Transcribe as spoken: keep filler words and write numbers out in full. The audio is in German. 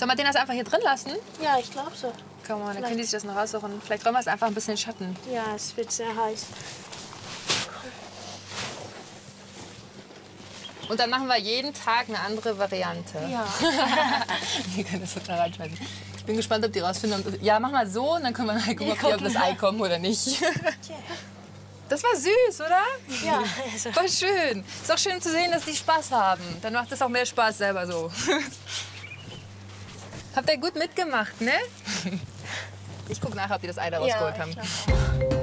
Sollen wir den das einfach hier drin lassen? Ja, ich glaube so. Komm mal, dann können die sich das noch raussuchen. Vielleicht räumen wir es einfach ein bisschen in den Schatten. Ja, es wird sehr heiß. Und dann machen wir jeden Tag eine andere Variante. Ja. Die können das total reinschmeißen. Ich bin gespannt, ob die rausfinden. Und, ja, mach mal so und dann können wir nachher gucken, ob die auf das Ei kommen oder nicht. Das war süß, oder? Ja. Voll schön. Ist auch schön zu sehen, dass die Spaß haben. Dann macht es auch mehr Spaß selber so. Habt ihr gut mitgemacht, ne? Ich guck nachher, ob die das Ei da rausgeholt Ja, haben. ich glaub auch.